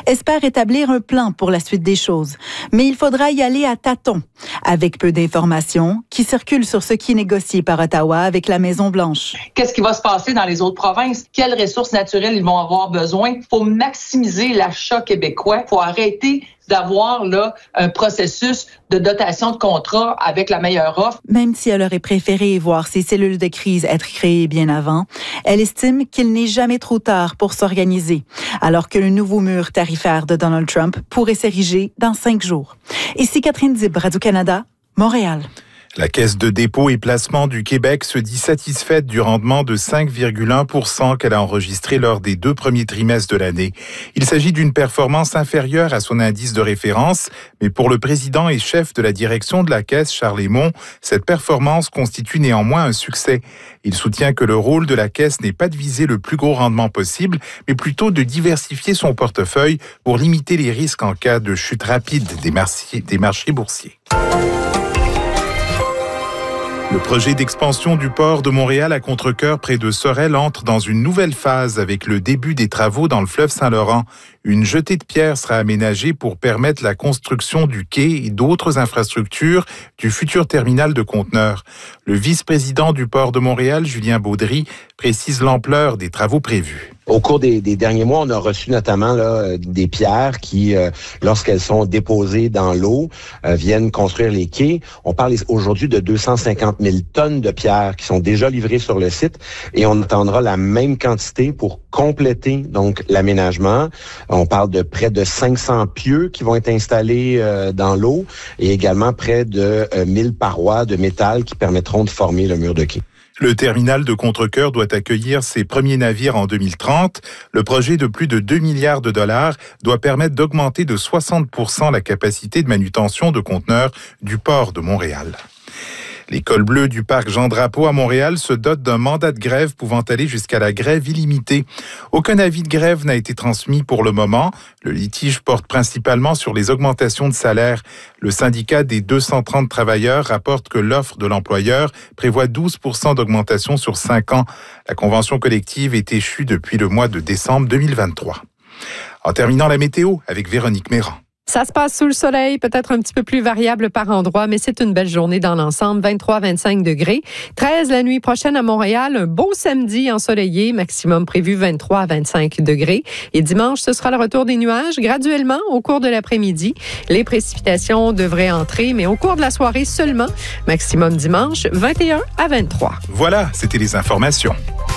espère établir un plan pour la suite des choses. Mais il faudra y aller à tâtons, avec peu d'informations qui circulent sur ce qui est négocié par Ottawa avec la Maison-Blanche. Qu'est-ce qui va se passer dans les autres provinces? Quelles ressources naturelles ils vont avoir besoin? Il faut maximiser l'achat québécois. Il faut arrêter d'avoir là un processus de dotation de contrat avec la meilleure offre. Même si elle aurait préféré voir ces cellules de crise être créées bien avant, elle estime qu'il n'est jamais trop tard pour s'organiser, alors que le nouveau mur tarifaire de Donald Trump pourrait s'ériger dans 5 jours. Ici Catherine Dib, Radio-Canada, Montréal. La Caisse de dépôt et placement du Québec se dit satisfaite du rendement de 5,1% qu'elle a enregistré lors des 2 premiers trimestres de l'année. Il s'agit d'une performance inférieure à son indice de référence, mais pour le président et chef de la direction de la Caisse, Charles Hémon, cette performance constitue néanmoins un succès. Il soutient que le rôle de la Caisse n'est pas de viser le plus gros rendement possible, mais plutôt de diversifier son portefeuille pour limiter les risques en cas de chute rapide des marchés boursiers. Le projet d'expansion du port de Montréal à Contrecœur près de Sorel entre dans une nouvelle phase avec le début des travaux dans le fleuve Saint-Laurent. Une jetée de pierres sera aménagée pour permettre la construction du quai et d'autres infrastructures du futur terminal de conteneurs. Le vice-président du port de Montréal, Julien Baudry, précise l'ampleur des travaux prévus. Au cours des derniers mois, on a reçu notamment des pierres qui, lorsqu'elles sont déposées dans l'eau, viennent construire les quais. On parle aujourd'hui de 250 000 tonnes de pierres qui sont déjà livrées sur le site et on attendra la même quantité pour compléter donc l'aménagement. On parle de près de 500 pieux qui vont être installés dans l'eau et également près de 1000 parois de métal qui permettront de former le mur de quai. Le terminal de Contrecœur doit accueillir ses premiers navires en 2030. Le projet de plus de 2 milliards de dollars doit permettre d'augmenter de 60% la capacité de manutention de conteneurs du port de Montréal. L'école bleue du parc Jean-Drapeau à Montréal se dote d'un mandat de grève pouvant aller jusqu'à la grève illimitée. Aucun avis de grève n'a été transmis pour le moment. Le litige porte principalement sur les augmentations de salaire. Le syndicat des 230 travailleurs rapporte que l'offre de l'employeur prévoit 12% d'augmentation sur 5 ans. La convention collective est échue depuis le mois de décembre 2023. En terminant la météo avec Véronique Méran. Ça se passe sous le soleil, peut-être un petit peu plus variable par endroit, mais c'est une belle journée dans l'ensemble, 23-25 degrés. 13 la nuit prochaine à Montréal, un beau samedi ensoleillé, maximum prévu 23 à 25 degrés. Et dimanche, ce sera le retour des nuages graduellement au cours de l'après-midi. Les précipitations devraient entrer, mais au cours de la soirée seulement. Maximum dimanche, 21 à 23. Voilà, c'était les informations.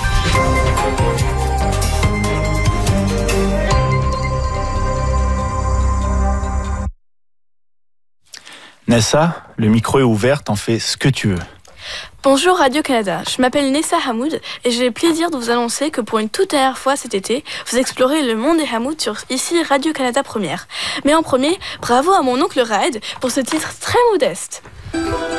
Nessa, le micro est ouvert, t'en fais ce que tu veux. Bonjour Radio-Canada, je m'appelle Nessa Hamoud et j'ai le plaisir de vous annoncer que pour une toute dernière fois cet été, vous explorez le monde des Hamoud sur ici Radio-Canada Première. Mais en premier, bravo à mon oncle Raed pour ce titre très modeste.